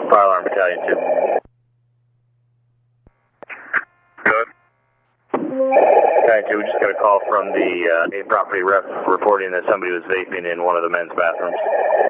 Fire Alarm Battalion 2. Good. Battalion 2, we just got a call from the A property rep reporting that somebody was vaping in one of the men's bathrooms.